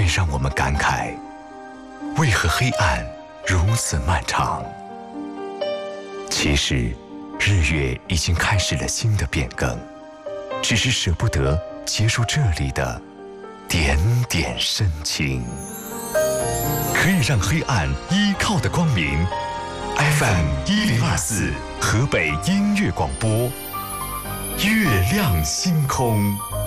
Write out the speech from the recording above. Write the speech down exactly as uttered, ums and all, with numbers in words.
会让我们感慨，为何黑暗如此漫长？其实，日月已经开始了新的变更，只是舍不得结束这里的点点深情。可以让黑暗依靠的光明 ，F M 一零二四河北音乐广播，月亮星空。